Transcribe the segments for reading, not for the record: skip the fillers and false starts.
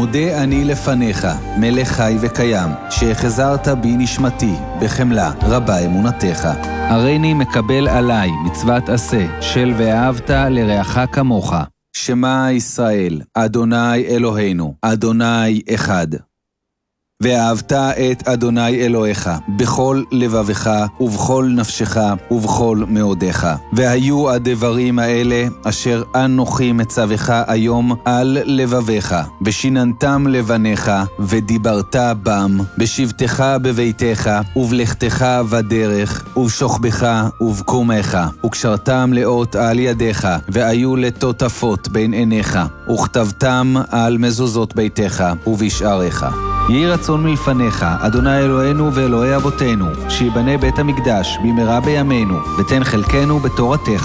מודה אני לפניך, מלך חי וקיים, שהחזרת בי נשמתי, בחמלה רבה אמונתך. הריני מקבל עליי מצוות עשה, של ואהבת לרעך כמוך. שמע ישראל, אדוני אלוהינו, אדוני אחד. ואהבת את אדוני אלוהיך, בכל לבבך ובכל נפשך ובכל מאודך. והיו הדברים האלה אשר אנוכי מצווך היום על לבביך, ושיננתם לבניך, ודיברת בם, בשבתך בביתך, ובלכתך בדרך, ובשוכבך ובקומך, וקשרתם לאות על ידיך, והיו לטוטפות בין עיניך, וכתבתם על מזוזות ביתך ובשעריך. יהי רצון מלפניך, אדוני אלוהינו ואלוהי אבותינו, שיבנה בית המקדש במהרה בימינו, ותן חלקנו בתורתך.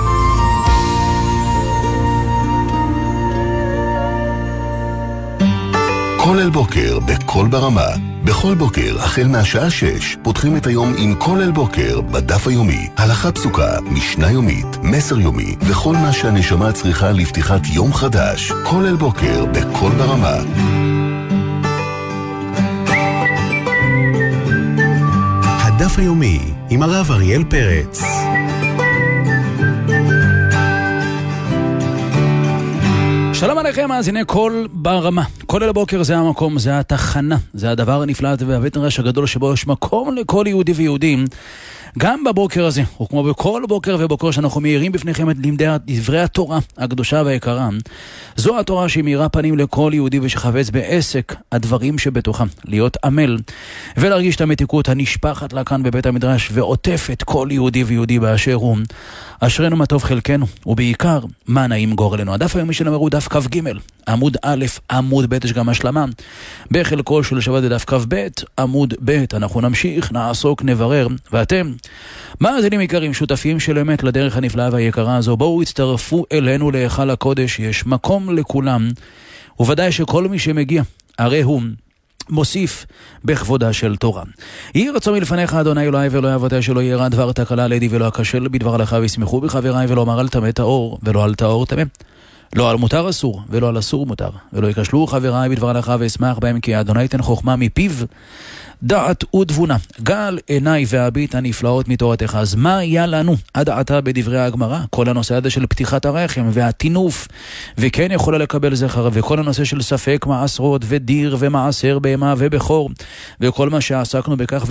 כולל בוקר בכל ברמה. בכל בוקר, החל מהשעה 6, פותחים את היום עם כולל בוקר בדף היומי. הלכה פסוקה, משנה יומית, מסר יומי, וכל מה שהנשמה צריכה לפתיחת יום חדש. כולל בוקר בכל ברמה. הדף היומי עם הרב אריאל פרץ. שלום עליכם, אז הנה כל ברמה. כולל הבוקר זה המקום, זה התחנה, זה הדבר הנפלא והבית נרש הגדול שבו יש מקום לכל יהודי ויהודים. גם בבוקר הזה, וכמו בכל בוקר ובוקר שאנחנו מאירים בפניכם את לימדי דברי התורה הקדושה והיקרה, זו התורה שהיא מאירה פנים לכל יהודי ושחפץ בעסק הדברים שבתוכה, להיות עמל ולהרגיש את המתיקות הנשפחת לה כאן בבית המדרש ועוטפת כל יהודי ויהודי באשר הוא. אשרנו מה טוב חלקנו, ובעיקר מה נעים גורלנו. הדף היומי שלנו הוא דף כ"ג, עמוד א', עמוד ב', יש גם השלמה. בחלקו של שבת דף כ"ב, עמוד ב', אנחנו נמשיך, נעסוק, נברר, ואתם, מאזינים יקרים, שותפים של אמת לדרך הנפלאה והיקרה הזו, בואו הצטרפו אלינו להיכל הקודש, יש מקום לכולם, וודאי שכל מי שמגיע, הרי הוא מוסיף בכבודה של תורה. יהי רצון מלפניך, אדוני אלוהי ואלוהי אבותיי, שלא יהיה רע דבר תקלה לידי ולא אכשל בדבר הלכה, וישמחו בחבריי, ולא אמר על טמא טהור ולא על טהור טמא, לא על מותר אסור ולא על אסור מותר, ולא יקשלו חבריי בדבר הלכה ואשמח בהם, כי אדוני ייתן חוכמה מפיו, דעת ותבונה, גל עיניי והביט הנפלאות מתורתך. אז מה היה לנו עד עתה בדברי הגמרא? כל הנושא הזה של פתיחת הרחם והטינוף, וכן יכולה לקבל זכר, וכל הנושא של ספק מעשרות ודיר ומעשר בהמה ובחור, וכל מה שעסקנו בכך